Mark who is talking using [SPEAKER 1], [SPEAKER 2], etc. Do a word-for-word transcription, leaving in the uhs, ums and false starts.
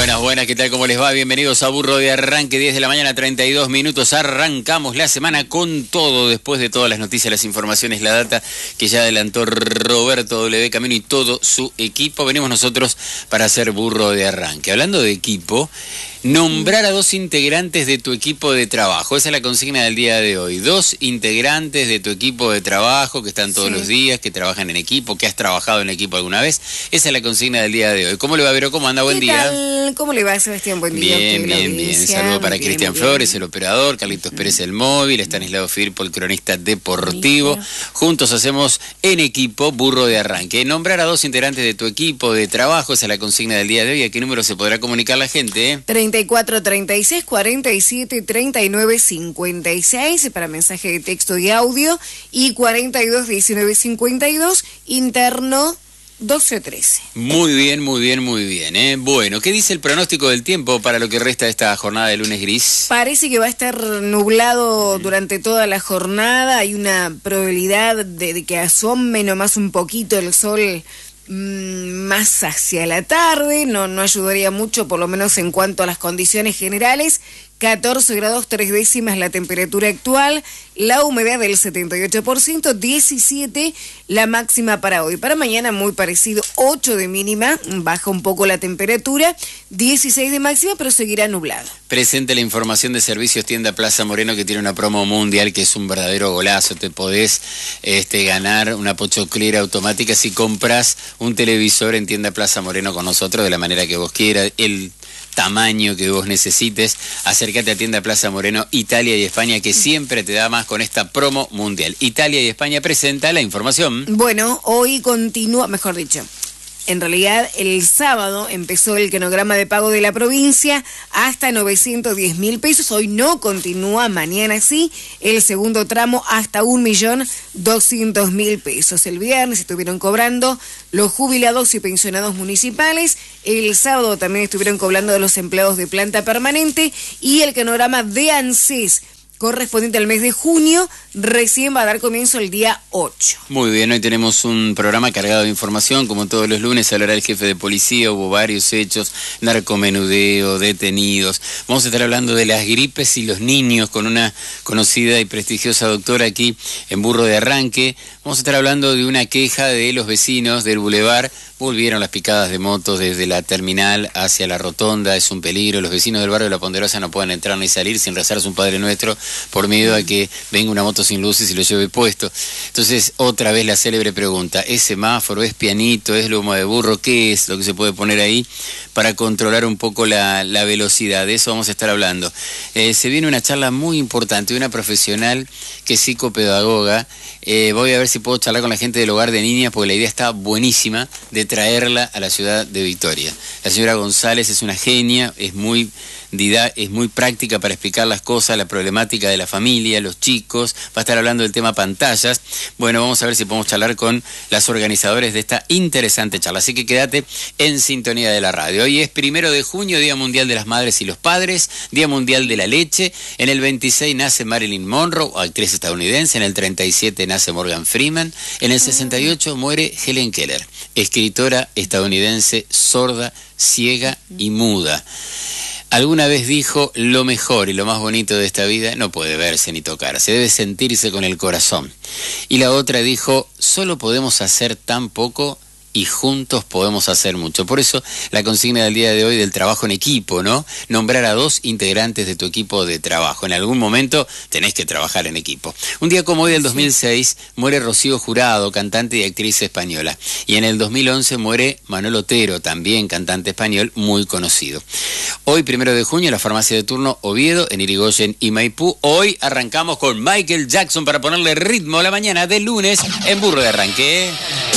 [SPEAKER 1] Buenas, buenas, ¿qué tal? ¿Cómo les va? Bienvenidos a Burro de Arranque, diez de la mañana, treinta y dos minutos. Arrancamos la semana con todo, después de todas las noticias, las informaciones, la data que ya adelantó Roberto W. Camino y todo su equipo. Venimos nosotros para hacer Burro de Arranque. Hablando de equipo, nombrar a dos integrantes de tu equipo de trabajo. Esa es la consigna del día de hoy. Dos integrantes de tu equipo de trabajo que están todos sí. los días, que trabajan en equipo, que has trabajado en equipo alguna vez. Esa es la consigna del día de hoy. ¿Cómo le va, Vero? ¿Cómo anda? Buen día.
[SPEAKER 2] Tal? ¿Cómo le va, Sebastián? Buen día.
[SPEAKER 1] Bien, bien, bien. Saludo para bien, Cristian bien. Flores, el operador, Carlitos Pérez, el móvil, Estanislao Firpo, el cronista deportivo. Juntos hacemos en equipo Burro de Arranque. Nombrar a dos integrantes de tu equipo de trabajo. Esa es la consigna del día de hoy. ¿A qué número se podrá comunicar la gente? Eh?
[SPEAKER 2] treinta y cuatro, treinta y seis, cuarenta y siete, treinta y nueve, cincuenta y seis para mensaje de texto y audio y cuarenta y dos, diecinueve, cincuenta y dos interno doce trece.
[SPEAKER 1] Muy bien, muy bien, muy bien. ¿eh? Bueno, ¿qué dice el pronóstico del tiempo para lo que resta de esta jornada de lunes gris?
[SPEAKER 2] Parece que va a estar nublado durante toda la jornada. Hay una probabilidad de, de que asome nomás un poquito el sol más hacia la tarde, no, no ayudaría mucho, por lo menos en cuanto a las condiciones generales. catorce grados tres décimas la temperatura actual, la humedad del setenta y ocho por ciento, diecisiete la máxima para hoy. Para mañana muy parecido, ocho de mínima, baja un poco la temperatura, dieciséis de máxima, pero seguirá nublado.
[SPEAKER 1] Presente la información de Servicios Tienda Plaza Moreno, que tiene una promo mundial que es un verdadero golazo. Te podés este, ganar una pochoclera automática si compras un televisor en Tienda Plaza Moreno con nosotros, de la manera que vos quieras, el tamaño que vos necesites. Acércate a Tienda Plaza Moreno, Italia y España, que siempre te da más con esta promo mundial. Italia y España presenta la información.
[SPEAKER 2] Bueno, hoy continúa, mejor dicho, en realidad, el sábado empezó el cronograma de pago de la provincia hasta novecientos diez mil pesos. Hoy no continúa, mañana sí. El segundo tramo hasta un millón doscientos mil pesos. El viernes estuvieron cobrando los jubilados y pensionados municipales. El sábado también estuvieron cobrando de los empleados de planta permanente. Y el cronograma de ANSES correspondiente al mes de junio, recién va a dar comienzo el día ocho.
[SPEAKER 1] Muy bien, hoy tenemos un programa cargado de información, como todos los lunes hablará el jefe de policía, hubo varios hechos, narcomenudeo, detenidos. Vamos a estar hablando de las gripes y los niños con una conocida y prestigiosa doctora aquí en Burro de Arranque. Vamos a estar hablando de una queja de los vecinos del Boulevard. Volvieron las picadas de motos desde la terminal hacia la rotonda, es un peligro. Los vecinos del barrio de La Ponderosa no pueden entrar ni salir sin rezarse un Padre Nuestro por miedo a que venga una moto sin luces y lo lleve puesto. Entonces, otra vez la célebre pregunta, ¿es semáforo, es pianito, es lomo de burro? ¿Qué es lo que se puede poner ahí para controlar un poco la, la velocidad? De eso vamos a estar hablando. Eh, se viene una charla muy importante de una profesional que es psicopedagoga. Eh, voy a ver si puedo charlar con la gente del hogar de niñas, porque la idea está buenísima de traerla a la ciudad de Victoria. La señora González es una genia, es muy dida, es muy práctica para explicar las cosas, la problemática de la familia, los chicos. Va a estar hablando del tema pantallas. Bueno, vamos a ver si podemos charlar con las organizadoras de esta interesante charla. Así que quédate en sintonía de la radio. Hoy es primero de junio, Día Mundial de las Madres y los Padres, Día Mundial de la Leche. En el veintiséis nace Marilyn Monroe, actriz estadounidense. En el treinta y siete nace Morgan Freeman. En el sesenta y ocho muere Helen Keller, escritora estadounidense, sorda, ciega y muda. Alguna vez dijo, lo mejor y lo más bonito de esta vida no puede verse ni tocarse, debe sentirse con el corazón. Y la otra dijo, solo podemos hacer tan poco y juntos podemos hacer mucho. Por eso la consigna del día de hoy del trabajo en equipo, ¿no? Nombrar a dos integrantes de tu equipo de trabajo. En algún momento tenés que trabajar en equipo. Un día como hoy del dos mil seis muere Rocío Jurado, cantante y actriz española. Y en el dos mil once muere Manuel Otero, también cantante español muy conocido. Hoy, primero de junio, la farmacia de turno Oviedo, en Irigoyen y Maipú. Hoy arrancamos con Michael Jackson para ponerle ritmo a la mañana del lunes en Burro de Arranque.